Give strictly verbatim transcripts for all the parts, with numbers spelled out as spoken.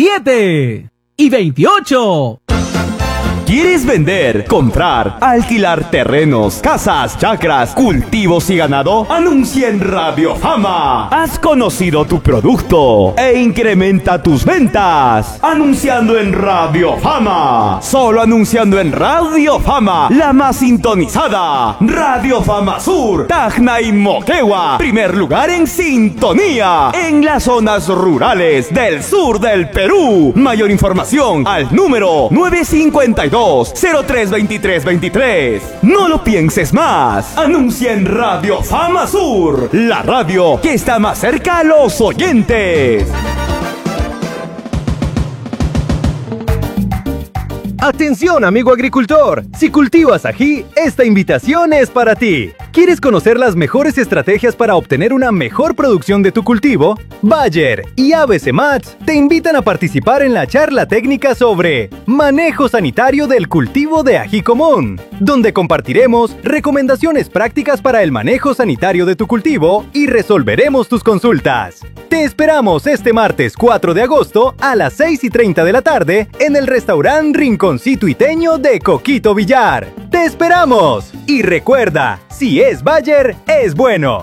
veintisiete y veintiocho. ¿Quieres vender, comprar, alquilar terrenos, casas, chacras, cultivos y ganado? Anuncia en Radio Fama. Has conocido tu producto e incrementa tus ventas. Anunciando en Radio Fama. Solo anunciando en Radio Fama, la más sintonizada. Radio Fama Sur, Tacna y Moquegua. Primer lugar en sintonía en las zonas rurales del sur del Perú. Mayor información al número nueve cinco dos, cero tres veintitrés veintitrés. No lo pienses más. Anuncia en Radio Fama Sur, la radio que está más cerca a los oyentes. Atención, amigo agricultor. Si cultivas ají, esta invitación es para ti. ¿Quieres conocer las mejores estrategias para obtener una mejor producción de tu cultivo? Bayer y A B C Mats te invitan a participar en la charla técnica sobre manejo sanitario del cultivo de ají común, donde compartiremos recomendaciones prácticas para el manejo sanitario de tu cultivo y resolveremos tus consultas. Te esperamos este martes cuatro de agosto a las seis y treinta de la tarde en el restaurante Rinconcito Iteño de Coquito Villar. ¡Te esperamos! Y recuerda, si es Bayer, es bueno.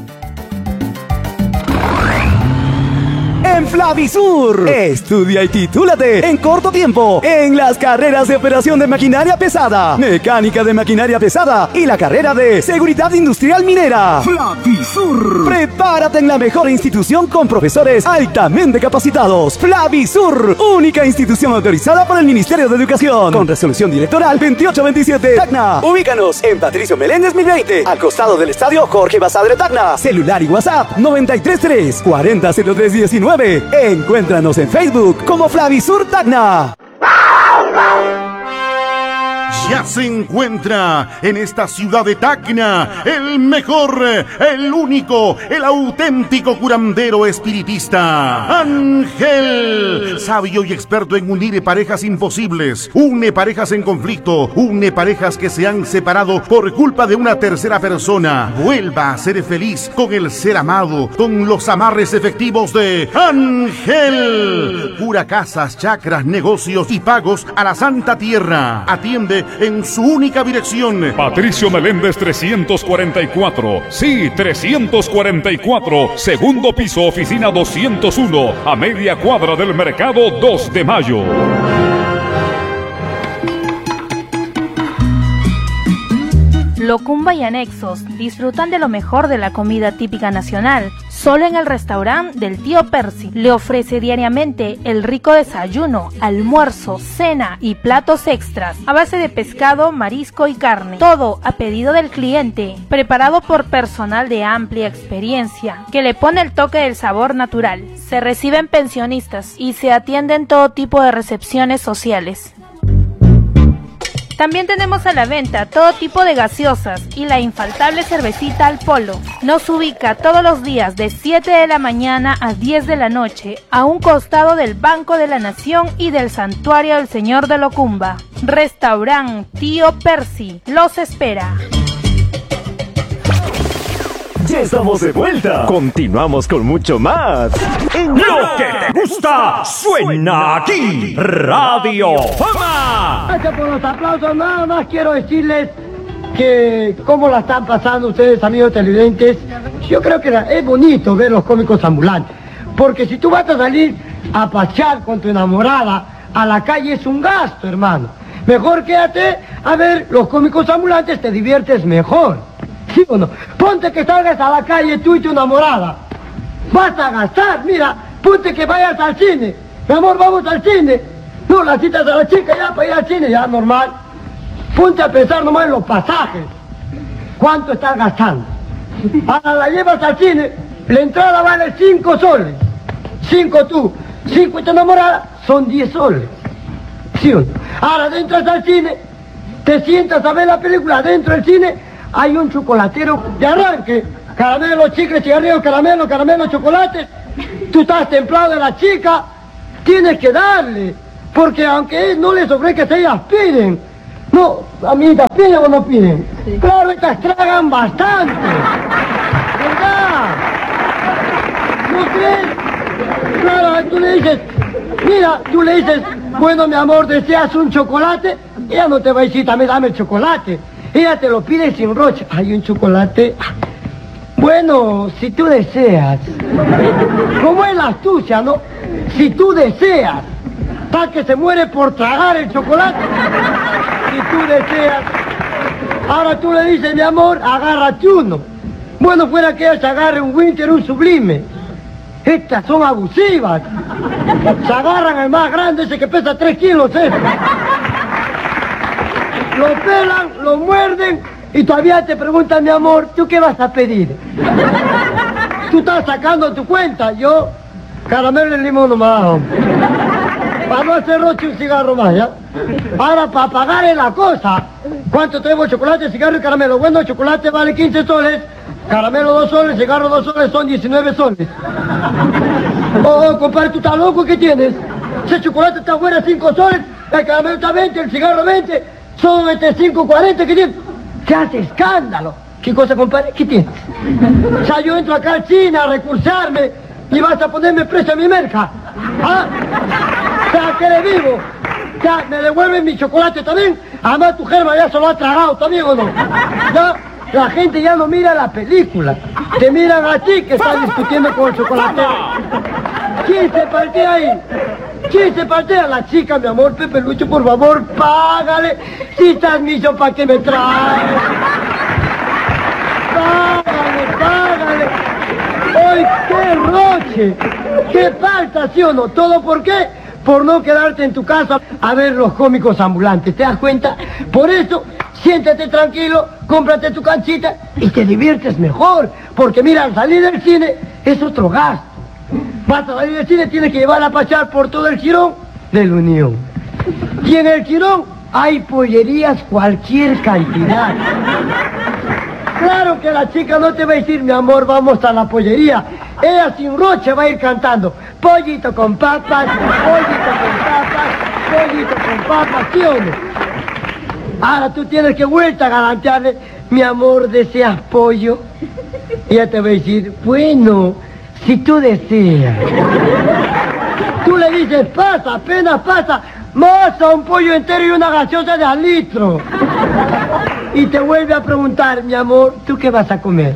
En Flavisur, estudia y titúlate en corto tiempo en las carreras de operación de maquinaria pesada, mecánica de maquinaria pesada y la carrera de seguridad industrial minera. Flavisur. Prepárate en la mejor institución con profesores altamente capacitados. Flavisur, única institución autorizada por el Ministerio de Educación, con resolución directoral veintiocho veintisiete. Tacna. Ubícanos en Patricio Meléndez mil veinte, al costado del estadio Jorge Basadre Tacna. Celular y WhatsApp noventa y tres tres, cuarenta cero tres diecinueve. Encuéntranos en Facebook como Flavisur Tacna. Ya se encuentra en esta ciudad de Tacna el mejor, el único, el auténtico curandero espiritista, Ángel, sabio y experto en unir parejas imposibles, une parejas en conflicto, une parejas que se han separado por culpa de una tercera persona. Vuelva a ser feliz con el ser amado, con los amarres efectivos de Ángel. Cura casas, chacras, negocios y pagos a la Santa Tierra. Atiende en su única dirección. Patricio Meléndez trescientos cuarenta y cuatro. Sí, trescientos cuarenta y cuatro. Segundo piso, oficina doscientos uno. A media cuadra del mercado dos de mayo. Locumba y anexos disfrutan de lo mejor de la comida típica nacional. Solo en el restaurante del tío Percy le ofrece diariamente el rico desayuno, almuerzo, cena y platos extras a base de pescado, marisco y carne. Todo a pedido del cliente, preparado por personal de amplia experiencia que le pone el toque del sabor natural. Se reciben pensionistas y se atienden todo tipo de recepciones sociales. También tenemos a la venta todo tipo de gaseosas y la infaltable cervecita al polo. Nos ubica todos los días de siete de la mañana a diez de la noche a un costado del Banco de la Nación y del Santuario del Señor de Locumba. Restaurante Tío Percy los espera. Ya estamos de vuelta. Continuamos con mucho más. En lo que te gusta suena aquí, Radio Fama. Gracias por los aplausos. Nada más quiero decirles que cómo la están pasando ustedes, amigos televidentes. Yo creo que es bonito ver los cómicos ambulantes, porque si tú vas a salir a pasear con tu enamorada a la calle es un gasto, hermano. Mejor quédate a ver los cómicos ambulantes, te diviertes mejor. ¿Sí o no? Ponte que salgas a la calle tú y tu enamorada. Vas a gastar, mira, ponte que vayas al cine. Mi amor, vamos al cine. No, la citas a la chica ya para ir al cine, ya normal. Ponte a pensar nomás en los pasajes. ¿Cuánto estás gastando? Ahora la llevas al cine, la entrada vale cinco soles. Cinco tú, cinco y tu enamorada, son diez soles. ¿Sí o no? Ahora entras al cine, te sientas a ver la película dentro del cine. Hay un chocolatero de arranque, caramelo, chicles, cigarrillos, caramelo, caramelo, chocolate. Tú estás templado de la chica, tienes que darle, porque aunque no les ofrezca, ellas piden. No, amiguitas, ¿piden o no piden? Sí. Claro, estas tragan bastante. ¿Verdad? ¿No crees? Claro, tú le dices, Mira, tú le dices, bueno, mi amor, ¿deseas un chocolate? Ella no te va a decir, dame, dame el chocolate. Ella te lo pide sin roche. ¿Hay un chocolate? Bueno, si tú deseas. ¿Cómo es la astucia, no? Si tú deseas. Tal que se muere por tragar el chocolate. Si tú deseas. Ahora tú le dices, mi amor, agárrate uno. Bueno, fuera que ella se agarre un Winter, un Sublime. Estas son abusivas. Se agarran al más grande, ese que pesa tres kilos, ese. Lo pelan, lo muerden y todavía te preguntan, mi amor, ¿tú qué vas a pedir? Tú estás sacando tu cuenta, yo, caramelo y limón nomás. Para no hacer roche un cigarro más, ¿ya? Ahora, para pagar la cosa, ¿cuánto tenemos? Chocolate, cigarro y caramelo. Bueno, chocolate vale quince soles, caramelo dos soles, cigarro dos soles, son diecinueve soles. Oh, oh, compadre, ¿tú estás loco? ¿Qué tienes? Ese chocolate está fuera cinco soles, el caramelo está veinte, el cigarro veinte, son este cinco cuarenta, ¿qué tienes? ¿Qué hace escándalo? ¿Qué cosa, compadre? ¿Qué tienes? O sea, yo entro acá al cine a recursarme y vas a ponerme precio a mi merca. ¿Ah? O sea, que le vivo. O sea, ¿me devuelven mi chocolate también? Además tu germa ya se lo ha tragado también, ¿o no? Ya, la gente ya no mira la película. Te miran a ti que estás discutiendo con el chocolatero. ¿Quién se partea ahí? ¿Quién se partea? La chica, mi amor, Pepe Lucho, por favor, págale. Si estás miso, ¿para qué me traes? Págale, págale. ¡Ay, qué roche! ¡Qué falta, sí o no! ¿Todo por qué? Por no quedarte en tu casa a ver los cómicos ambulantes, ¿te das cuenta? Por eso, siéntate tranquilo, cómprate tu canchita y te diviertes mejor. Porque mira, al salir del cine es otro gasto. Vas a salir del cine, tienes que llevarla a pasear por todo el jirón de la Unión. Y en el jirón hay pollerías cualquier cantidad. Claro que la chica no te va a decir, mi amor, vamos a la pollería. Ella sin roche va a ir cantando. Pollito con papas, pollito con papas, pollito con papas, ¿sí o no? Ahora tú tienes que vuelta a garantearle, mi amor, ¿deseas pollo? Y ella te va a decir, bueno, si tú deseas. Tú le dices, pasa, apenas pasa, moza, un pollo entero y una gaseosa de al litro. Y te vuelve a preguntar, mi amor, ¿tú qué vas a comer?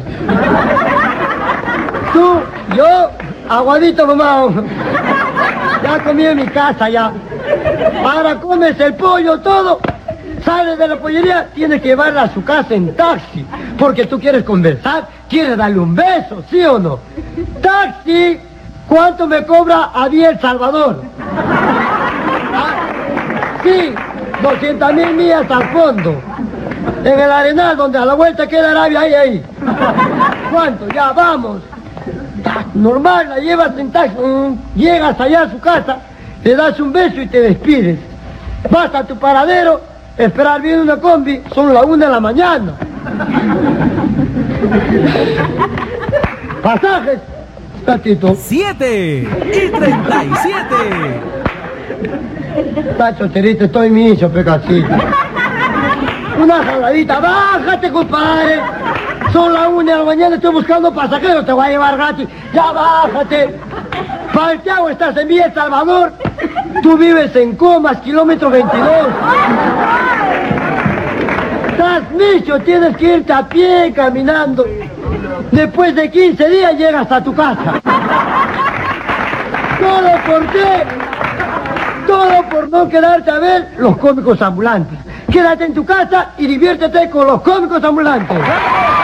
Tú, yo, aguadito, mamá. Ya comí en mi casa, ya. Ahora comes el pollo, todo. Sales de la pollería, tienes que llevarla a su casa en taxi. Porque tú quieres conversar, quieres darle un beso, ¿sí o no? Taxi, ¿cuánto me cobra a mí El Salvador? Ah, sí, doscientas mil millas al fondo. En el Arenal, donde a la vuelta queda Arabia, ahí, ahí. ¿Cuánto? Ya, vamos. Normal, la llevas en taxi, llegas allá a su casa, le das un beso y te despides. Vas a tu paradero, esperar bien una combi, son las una de la mañana. Pasajes, Tatito. Siete y treinta y siete. Tacho, Terito, estoy miso, pecacito. Una jaladita, bájate, compadre. Son las una de la mañana, estoy buscando pasajeros, te voy a llevar gratis. Ya bájate. Palteado, estás en Villa El Salvador. Tú vives en Comas, kilómetro veintidós. Estás micho, tienes que irte a pie, caminando. Después de quince días llegas a tu casa. ¿Todo por qué? Todo por no quedarte a ver los cómicos ambulantes. Quédate en tu casa y diviértete con los cómicos ambulantes.